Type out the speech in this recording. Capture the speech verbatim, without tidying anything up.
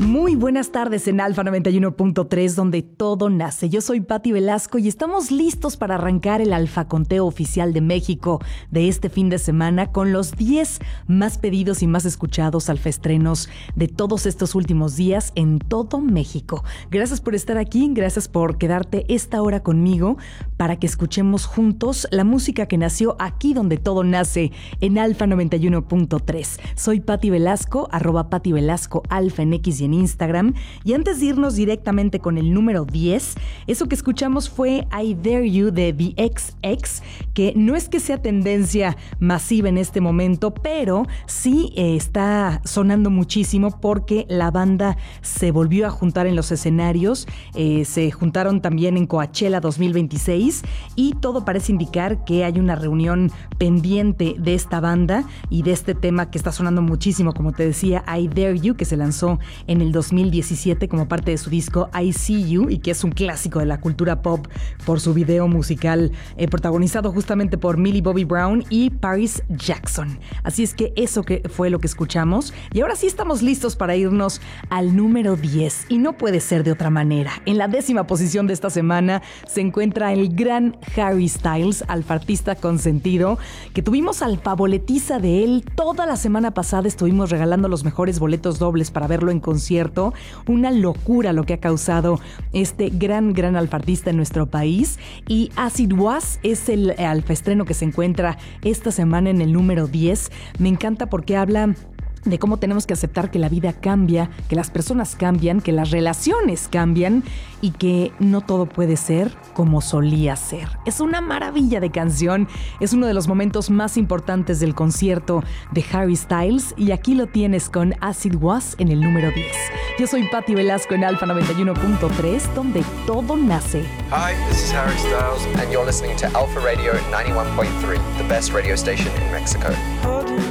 Muy buenas tardes en Alfa noventa y uno punto tres, donde todo nace. Yo soy Patti Velasco y estamos listos para arrancar el Alfa Conteo Oficial de México de este fin de semana con los diez más pedidos y más escuchados alfaestrenos de todos estos últimos días en todo México. Gracias por estar aquí, gracias por quedarte esta hora conmigo para que escuchemos juntos la música que nació aquí donde todo nace en Alfa noventa y uno punto tres. Soy Patti Velasco, arroba Patti Velasco Alfa en X y en Instagram. Y antes de irnos directamente con el número diez, eso que escuchamos fue I Dare You de The X X, que no es que sea tendencia masiva en este momento, pero sí eh, está sonando muchísimo porque la banda se volvió a juntar en los escenarios, eh, se juntaron también en Coachella dos mil veintiséis y todo parece indicar que hay una reunión pendiente de esta banda y de este tema que está sonando muchísimo, como te decía, I Dare You, que se lanzó en el dos mil diecisiete como parte de su disco I See You y que es un clásico de la cultura pop por su video musical eh, protagonizado justamente por Millie Bobby Brown y Paris Jackson. Así es que eso que fue lo que escuchamos y ahora sí estamos listos para irnos al número diez y no puede ser de otra manera. En la décima posición de esta semana se encuentra el gran Harry Styles, alfartista consentido, que tuvimos alfaboletiza de él toda la semana pasada. Estuvimos regalando los mejores boletos dobles para verlo en concierto. Una locura lo que ha causado este gran, gran alfartista en nuestro país. Y As It Was es el alfaestreno que se encuentra esta semana en el número diez. Me encanta porque habla de cómo tenemos que aceptar que la vida cambia, que las personas cambian, que las relaciones cambian y que no todo puede ser como solía ser. Es una maravilla de canción, es uno de los momentos más importantes del concierto de Harry Styles y aquí lo tienes con As It Was en el número diez. Yo soy Patti Velasco en Alfa noventa y uno punto tres, donde todo nace. Hi, this is Harry Styles and you're listening to Alpha Radio ninety-one point three, the best radio station in Mexico.